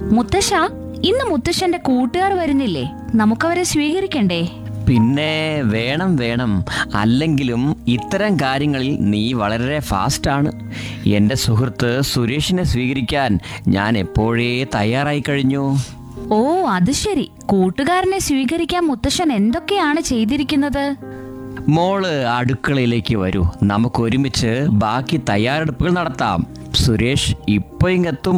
മുത്തശ്ശ, ഇന്ന് മുത്തശ്ശന്റെ കൂട്ടുകാർ വരുന്നില്ലേ? നമുക്കവരെ സ്വീകരിക്കണ്ടേ? പിന്നെ വേണം വേണം. അല്ലെങ്കിലും ഇത്തരം കാര്യങ്ങളിൽ നീ വളരെ ഫാസ്റ്റാണ്. എൻ്റെ സുഹൃത്ത് സുരേഷിനെ സ്വീകരിക്കാൻ ഞാൻ എപ്പോഴേ തയ്യാറായി കഴിഞ്ഞു. ഓ, അത് ശരി. കൂട്ടുകാരനെ സ്വീകരിക്കാൻ മുത്തശ്ശൻ എന്തൊക്കെയാണ് ചെയ്തിരിക്കുന്നത്? മോള് അടുക്കളയിലേക്ക് വരൂ. നമുക്ക് ഒരുമിച്ച് ബാക്കി തയ്യാറെടുപ്പുകൾ നടത്താം. സുരേഷ് ഇപ്പൊ ഇങ്ങെത്തും.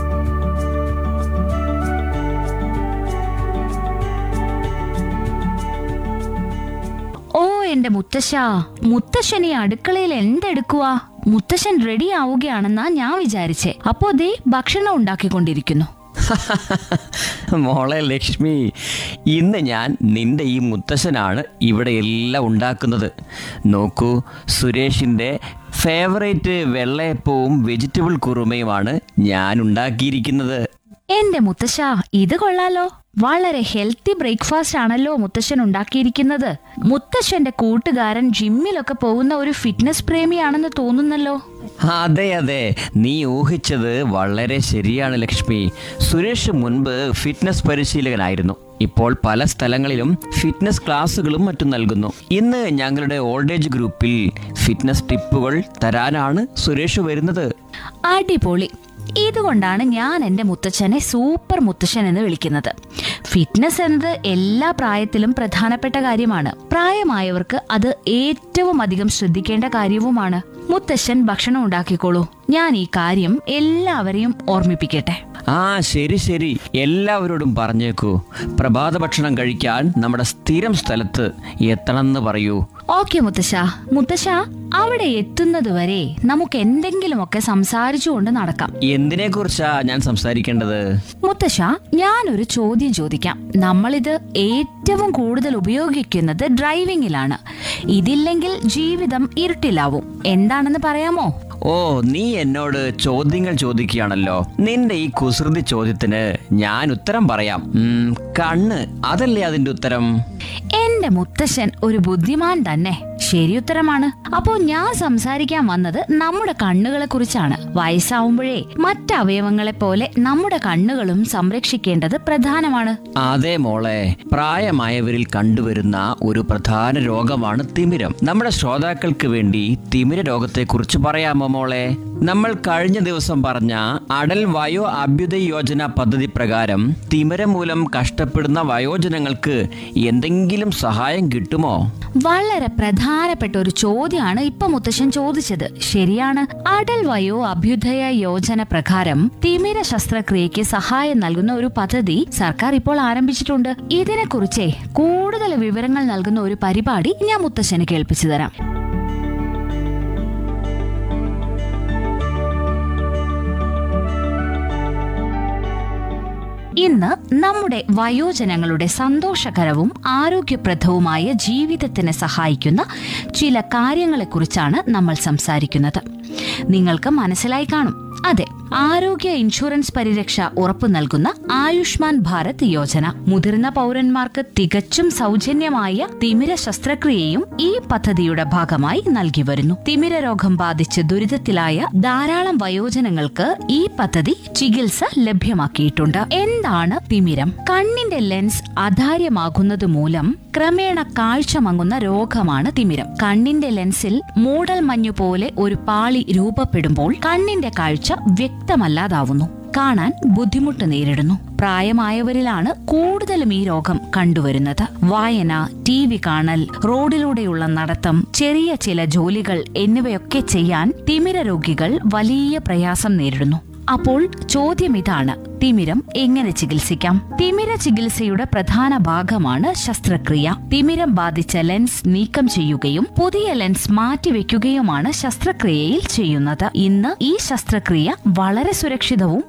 ഓ എന്റെ മുത്തശ്ശൻ ഈ അടുക്കളയിൽ എന്തെടുക്കുവാ? മുത്തശ്ശൻ റെഡി ആവുകയാണെന്നാ ഞാൻ വിചാരിച്ചേ. അപ്പോ ദേ ഭക്ഷണം ഉണ്ടാക്കിക്കൊണ്ടിരിക്കുന്നു. മോളെ ലക്ഷ്മി, ഇന്ന് ഞാൻ നിന്റെ ഈ മുത്തശ്ശനാണ് ഇവിടെ എല്ലാം ഉണ്ടാക്കുന്നത്. നോക്കൂ, സുരേഷിൻ്റെ ഫേവറേറ്റ് വെള്ളയപ്പവും വെജിറ്റബിൾ കുറുമയുമാണ് ഞാൻ ഉണ്ടാക്കിയിരിക്കുന്നത്. എന്റെ മുത്തശ്ശ, ഇത് കൊള്ളാലോ. വളരെ ഹെൽത്തി ബ്രേക്ക്ഫാസ്റ്റ് ആണല്ലോ മുത്തശ്ശൻ ഉണ്ടാക്കിയിരിക്കുന്നത്. മുത്തശ്ശന്റെ കൂട്ടുകാരൻ ജിമ്മിലൊക്കെ പോകുന്ന ഒരു ഫിറ്റ്നസ് പ്രേമിയാണെന്ന് തോന്നുന്നല്ലോ. അതെ അതെ, നീ ഊഹിച്ചത് വളരെ ശരിയാണ് ലക്ഷ്മി. സുരേഷ് മുൻപ് ഫിറ്റ്നസ് പരിശീലകനായിരുന്നു. ഇപ്പോൾ പല സ്ഥലങ്ങളിലും ഫിറ്റ്നസ് ക്ലാസ്സുകളും മറ്റും നൽകുന്നു. ഇന്ന് ഞങ്ങളുടെ ഓൾഡ് ഏജ് ഗ്രൂപ്പിൽ ഫിറ്റ്നസ് ടിപ്പുകൾ തരാനാണ് സുരേഷ് വരുന്നത്. അടിപൊളി. ഇതുകൊണ്ടാണ് ഞാൻ എൻ്റെ മുത്തച്ഛനെ സൂപ്പർ മുത്തച്ഛൻ എന്ന് വിളിക്കുന്നത്. ഫിറ്റ്നസ് എന്നത് എല്ലാ പ്രായത്തിലും പ്രധാനപ്പെട്ട കാര്യമാണ്. പ്രായമായവർക്ക് അത് ഏറ്റവും അധികം ശ്രദ്ധിക്കേണ്ട കാര്യവുമാണ്. മുത്തച്ഛൻ ഭക്ഷണം ഉണ്ടാക്കിക്കോളൂ. ഞാൻ ഈ കാര്യം എല്ലാവരെയും ഓർമ്മിപ്പിക്കട്ടെ. ആ ശരി ശരി, എല്ലാവരോടും പറഞ്ഞേക്കൂ. പ്രഭാത ഭക്ഷണം കഴിക്കാൻ നമ്മുടെ സ്ഥിരം സ്ഥലത്ത് എത്തണമെന്ന് പറയൂ. ഓക്കെ മുത്തശ്ശ, അവിടെ എത്തുന്നതുവരെ നമുക്ക് എന്തെങ്കിലുമൊക്കെ സംസാരിച്ചുകൊണ്ട് നടക്കാം. എന്തിനെ കുറിച്ചാ ഞാൻ സംസാരിക്കേണ്ടത്? മുത്തശ്ശ, ഞാനൊരു ചോദ്യം ചോദിക്കാം. നമ്മളിത് ഏറ്റവും കൂടുതൽ ഉപയോഗിക്കുന്നത് ഡ്രൈവിംഗിലാണ്. ഇതില്ലെങ്കിൽ ജീവിതം ഇരുട്ടിലാവും. എന്താണെന്ന് പറയാമോ? ഓ, നീ എന്നോട് ചോദ്യങ്ങൾ ചോദിക്കുകയാണല്ലോ. നിന്റെ ഈ കുസൃതി ചോദ്യത്തിന് ഞാൻ ഉത്തരം പറയാം. കണ്ണ്, അതല്ലേ അതിന്റെ ഉത്തരം? എന്റെ മുത്തശ്ശൻ ഒരു ബുദ്ധിമാൻ തന്നെ. ശരി ഉത്തരമാണ്. അപ്പോ ഞാൻ സംസാരിക്കാൻ വന്നത് നമ്മുടെ കണ്ണുകളെ കുറിച്ചാണ്. വയസ്സാവുമ്പോഴേ മറ്റവയവങ്ങളെ പോലെ നമ്മുടെ കണ്ണുകളും സംരക്ഷിക്കേണ്ടത് പ്രധാനമാണ്. അതെ മോളെ, പ്രായമായവരിൽ കണ്ടുവരുന്ന ഒരു പ്രധാന രോഗമാണ് തിമിരം. നമ്മുടെ ശ്രോതാക്കൾക്ക് വേണ്ടി തിമിര രോഗത്തെ കുറിച്ച് പറയാമോ മോളെ? നമ്മൾ കഴിഞ്ഞ ദിവസം പറഞ്ഞ അടൽ വയോ അഭ്യുദയ യോജന പദ്ധതി പ്രകാരം തിമിരം മൂലം കഷ്ടപ്പെടുന്ന വയോജനങ്ങൾക്ക് എന്തെങ്കിലും സഹായം കിട്ടുമോ? വളരെ പ്രധാനപ്പെട്ട ഒരു ചോദ്യമാണ് ഇപ്പൊ മുത്തശ്ശൻ ചോദിച്ചത്. ശരിയാണ്. അടൽ വയോ അഭ്യുദയ യോജന പ്രകാരം തിമിര ശസ്ത്രക്രിയയ്ക്ക് സഹായം നൽകുന്ന ഒരു പദ്ധതി സർക്കാർ ഇപ്പോൾ ആരംഭിച്ചിട്ടുണ്ട്. ഇതിനെക്കുറിച്ച് കൂടുതൽ വിവരങ്ങൾ നൽകുന്ന ഒരു പരിപാടി ഞാൻ മുത്തശ്ശന് കേൾപ്പിച്ചു തരാം. ഇന്ന് നമ്മുടെ വയോജനങ്ങളുടെ സന്തോഷകരവും ആരോഗ്യപ്രദവുമായ ജീവിതത്തിന് സഹായിക്കുന്ന ചില കാര്യങ്ങളെക്കുറിച്ചാണ് നമ്മൾ സംസാരിക്കുന്നത്. നിങ്ങൾക്ക് മനസ്സിലായി കാണും. അതെ, ആരോഗ്യ ഇൻഷുറൻസ് പരിരക്ഷ ഉറപ്പു നൽകുന്ന ആയുഷ്മാൻ ഭാരത് യോജന. മുതിർന്ന പൗരന്മാർക്ക് തികച്ചും സൗജന്യമായ തിമിര ശസ്ത്രക്രിയയും ഈ പദ്ധതിയുടെ ഭാഗമായി നൽകി വരുന്നു. തിമിര രോഗം ബാധിച്ച് ദുരിതത്തിലായ ധാരാളം വയോജനങ്ങൾക്ക് ഈ പദ്ധതി ചികിത്സ ലഭ്യമാക്കിയിട്ടുണ്ട്. എന്താണ് തിമിരം? കണ്ണിന്റെ ലെൻസ് അധാര്യമാകുന്നത് മൂലം ക്രമേണ കാഴ്ച മങ്ങുന്ന രോഗമാണ് തിമിരം. കണ്ണിന്റെ ലെൻസിൽ മൂടൽ മഞ്ഞു പോലെ ഒരു പാളി രൂപപ്പെടുമ്പോൾ കണ്ണിന്റെ കാഴ്ച വ്യക്തമല്ലാതാവുന്നു. കാണാൻ ബുദ്ധിമുട്ട് നേരിടുന്നു. പ്രായമായവരിലാണ് കൂടുതലും ഈ രോഗം കണ്ടുവരുന്നത്. വായന, TV കാണൽ, റോഡിലൂടെയുള്ള നടത്തം, ചെറിയ ചില ജോലികൾ എന്നിവയൊക്കെ ചെയ്യാൻ തിമിര രോഗികൾ വലിയ പ്രയാസം നേരിടുന്നു. അപ്പോൾ ചോദ്യം ഇതാണ്: തിമിരം എങ്ങനെ ചികിത്സിക്കാം? തിമിര ചികിത്സയുടെ പ്രധാന ഭാഗമാണ് ശസ്ത്രക്രിയ. തിമിരം ബാധിച്ച ലെൻസ് നീക്കം ചെയ്യുകയും പുതിയ ലെൻസ് മാറ്റിവെക്കുകയുമാണ് ശസ്ത്രക്രിയയിൽ ചെയ്യുന്നത്. ഇന്ന് ഈ ശസ്ത്രക്രിയ വളരെ സുരക്ഷിതവും